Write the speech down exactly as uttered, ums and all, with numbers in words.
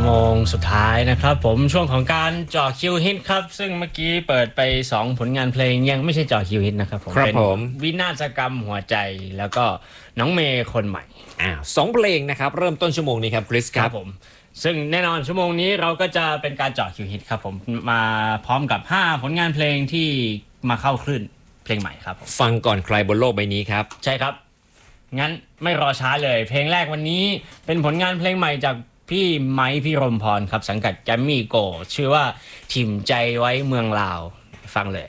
ชั่วโมงสุดท้ายนะครับผมช่วงของการเจาะคิวฮิตครับซึ่งเมื่อกี้เปิดไปสองผลงานเพลงยังไม่ใช่เจาะคิวฮิตนะครับผมครับเป็นผมวินาศกรรมหัวใจแล้วก็น้องเมย์คนใหม่อ่าสองเพลงนะครับเริ่มต้นชั่วโมงนี้ครับคริสครับผมซึ่งแน่นอนชั่วโมงนี้เราก็จะเป็นการเจาะคิวฮิตครับผมมาพร้อมกับห้าผลงานเพลงที่มาเข้าคลื่นเพลงใหม่ครับผมฟังก่อนใครบนโลกใบนี้ครับใช่ครับงั้นไม่รอช้าเลยเพลงแรกวันนี้เป็นผลงานเพลงใหม่จากพี่ไม้พี่รมพรครับสังกัดแกมมี่โกชื่อว่าถิ่มใจไว้เมืองลาวฟังเลย